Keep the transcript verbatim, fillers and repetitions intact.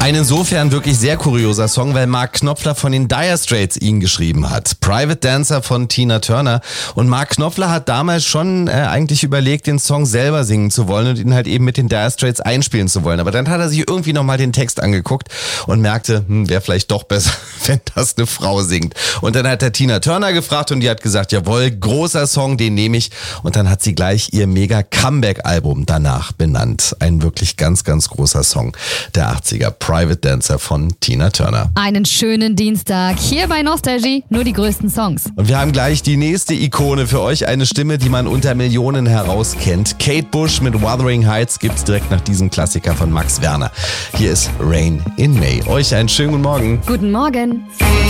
Ein insofern wirklich sehr kurioser Song, weil Mark Knopfler von den Dire Straits ihn geschrieben hat. Private Dancer von Tina Turner. Und Mark Knopfler hat damals schon äh, eigentlich überlegt, den Song selber singen zu wollen und ihn halt eben mit den Dire Straits einspielen zu wollen. Aber dann hat er sich irgendwie nochmal den Text angeguckt und merkte, hm, wäre vielleicht doch besser, wenn das eine Frau singt. Und dann hat er Tina Turner gefragt und die hat gesagt, jawohl, großer Song, den nehme ich. Und dann hat sie gleich ihr mega Comeback-Album danach benannt. Ein wirklich ganz, ganz großer Song der achtziger. Private Dancer von Tina Turner. Einen schönen Dienstag hier bei Nostalgie, nur die größten Songs. Und wir haben gleich die nächste Ikone für euch, eine Stimme, die man unter Millionen herauskennt. Kate Bush mit Wuthering Heights gibt's direkt nach diesem Klassiker von Max Werner. Hier ist Rain in May. Euch einen schönen guten Morgen. Guten Morgen.